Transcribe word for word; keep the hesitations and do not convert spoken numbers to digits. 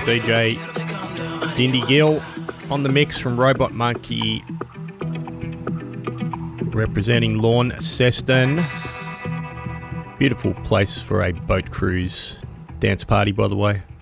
D J Dindy Gill on the mix from Robot Monkey, representing Launceston. Beautiful place for a boat cruise dance party, by the way.